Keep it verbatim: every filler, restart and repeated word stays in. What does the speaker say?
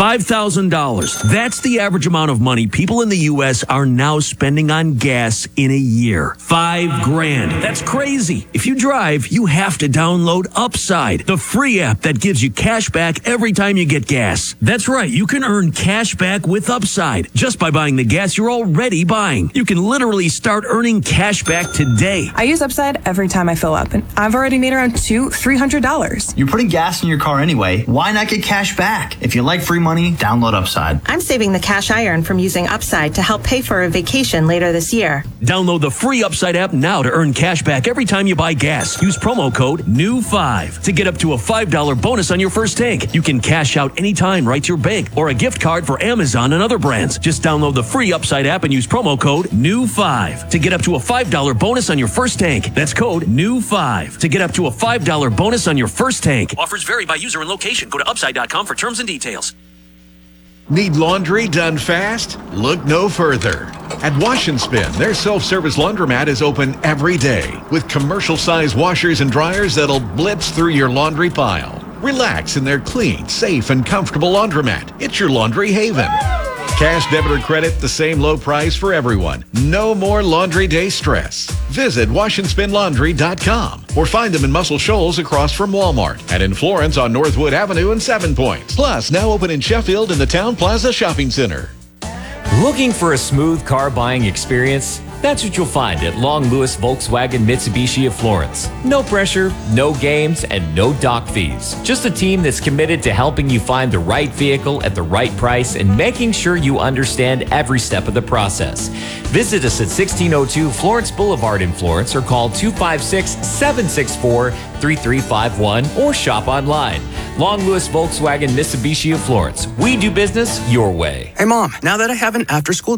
five thousand dollars. That's the average amount of money people in the U S are now spending on gas in a year. Five grand. That's crazy. If you drive, you have to download Upside, the free app that gives you cash back every time you get gas. That's right. You can earn cash back with Upside just by buying the gas you're already buying. You can literally start earning cash back today. I use Upside every time I fill up, and I've already made around two, three hundred dollars. You're putting gas in your car anyway. Why not get cash back? If you like free money, download Upside. I'm saving the cash I earn from using Upside to help pay for a vacation later this year. Download the free Upside app now to earn cash back every time you buy gas. Use promo code N E W five to get up to a five dollar bonus on your first tank. You can cash out anytime right to your bank or a gift card for Amazon and other brands. Just download the free Upside app and use promo code N E W five to get up to a five dollar bonus on your first tank. That's code N E W five to get up to a five dollar bonus on your first tank. Offers vary by user and location. Go to upside dot com for terms and details. Need laundry done fast? Look no further. At Wash and Spin, their self-service laundromat is open every day with commercial-sized washers and dryers that'll blitz through your laundry pile. Relax in their clean, safe, and comfortable laundromat. It's your laundry haven. Cash, debit, or credit, the same low price for everyone. No more laundry day stress. Visit wash and spin laundry dot com or find them in Muscle Shoals across from Walmart and in Florence on Northwood Avenue and Seven Points. Plus, now open in Sheffield in the Town Plaza Shopping Center. Looking for a smooth car buying experience? That's what you'll find at Long Lewis Volkswagen Mitsubishi of Florence. No pressure, no games, and no dock fees. Just a team that's committed to helping you find the right vehicle at the right price and making sure you understand every step of the process. Visit us at sixteen oh two Florence Boulevard in Florence or call two five six, seven six four, three three five one or shop online. Long Lewis Volkswagen Mitsubishi of Florence. We do business your way. Hey, Mom, now that I have an after-school